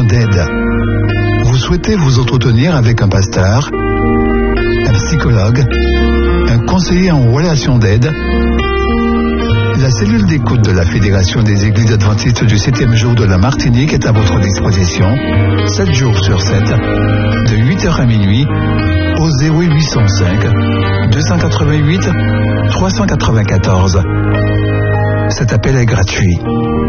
d'aide. Vous souhaitez vous entretenir avec un pasteur, un psychologue, un conseiller en relations d'aide? La cellule d'écoute de la Fédération des Églises Adventistes du 7e jour de la Martinique est à votre disposition, 7 jours sur 7, de 8h à minuit, au 0805 288 394. Cet appel est gratuit.